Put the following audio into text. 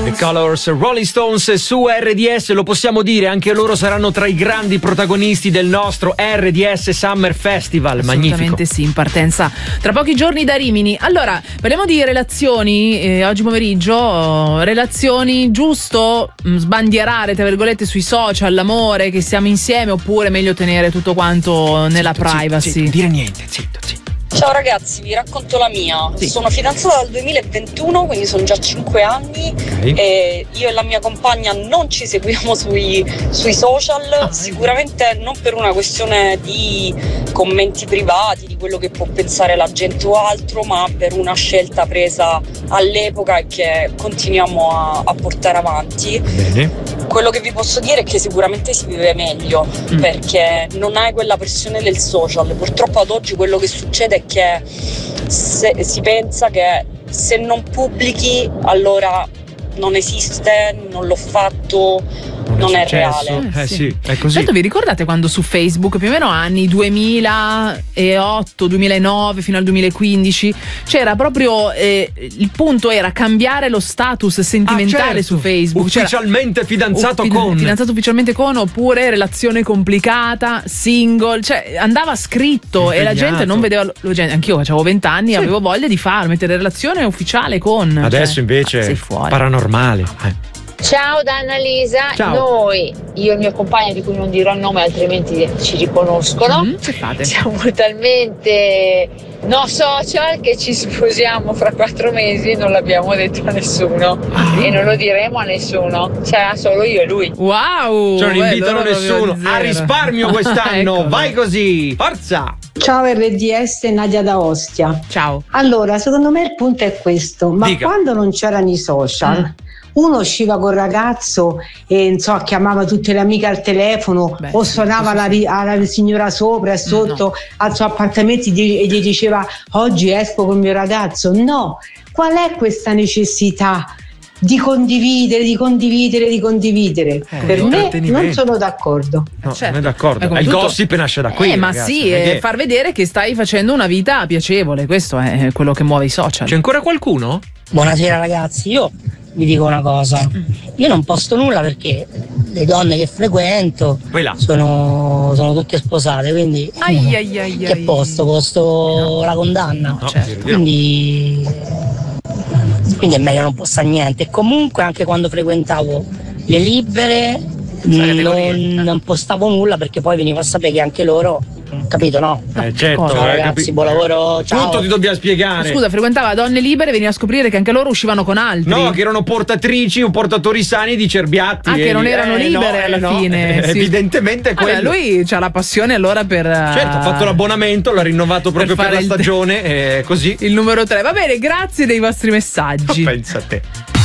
The Colors, Rolling Stones su RDS, lo possiamo dire, anche loro saranno tra i grandi protagonisti del nostro RDS Summer Festival. Magnifico. Assolutamente sì, in partenza tra pochi giorni da Rimini. Allora, parliamo di relazioni, oggi pomeriggio, relazioni, giusto sbandierare, tra virgolette, sui social, l'amore, che siamo insieme, oppure meglio tenere tutto quanto nella privacy? Zitto, dire niente, zitto. Ciao ragazzi, vi racconto la mia. Sì. Sono fidanzata dal 2021, quindi sono già 5 anni. Okay. E io e la mia compagna non ci seguiamo sui social, sicuramente non per una questione di commenti privati, di quello che può pensare la gente o altro, ma per una scelta presa all'epoca e che continuiamo a portare avanti. Bene. Quello che vi posso dire è che sicuramente si vive meglio, perché non hai quella pressione del social. Purtroppo ad oggi quello che succede è che si pensa che se non pubblichi allora non esiste, non l'ho fatto, non è reale. Sì, è così. Certo, vi ricordate quando su Facebook, più o meno anni 2008, 2009 fino al 2015, c'era proprio il punto era cambiare lo status sentimentale su Facebook. Ufficialmente fidanzato con. Fidanzato ufficialmente con, oppure relazione complicata, single, cioè andava scritto e la gente non vedeva. Anch'io avevo 20 anni, avevo voglia di mettere relazione ufficiale con. Adesso invece sei fuori. Paranormale. Ciao da Annalisa. Ciao. Noi, io e il mio compagno, di cui non dirò il nome altrimenti ci riconoscono, Che fate? siamo talmente no social che ci sposiamo fra 4 mesi, non l'abbiamo detto a nessuno e non lo diremo a nessuno, sarà solo io e lui. Wow, Cioè non invitano loro nessuno proprio a zero. risparmio quest'anno. Ecco. Vai così, forza. Ciao RDS, Nadia da Ostia. Ciao. Allora, secondo me il punto è questo, ma Dica. quando non c'erano i social, uno usciva col ragazzo e chiamava tutte le amiche al telefono, Beh, o sì, suonava alla signora sopra e sotto al suo appartamento e gli diceva oggi esco con il mio ragazzo. No, qual è questa necessità di condividere? Per me non sono d'accordo. No, Certo. non è d'accordo. Come Il tutto- gossip nasce da qui. Ma ragazzi, sì, non è che- far vedere che stai facendo una vita piacevole, questo è quello che muove i social. C'è ancora qualcuno? Buonasera ragazzi, io vi dico una cosa, io non posto nulla perché le donne che frequento Vai là. sono tutte sposate, quindi che posto la condanna, No, certo. direi di no. quindi è meglio non postare niente. E comunque anche quando frequentavo le libere non postavo nulla perché poi venivo a sapere che anche loro, capito, no? Certo, Ciao ragazzi, buon lavoro, ciao. Tutto ti dobbiamo spiegare. Scusa, frequentava donne libere e veniva a scoprire che anche loro uscivano con altri. No, che erano portatrici o portatori sani di cerbiatti. Che non erano libere alla fine. Sì. Evidentemente è Vabbè, quello. lui c'ha la passione allora per. Certo, ha fatto l'abbonamento, l'ha rinnovato proprio per fare la stagione, così. Il numero 3. Va bene, grazie dei vostri messaggi. Pensa a te.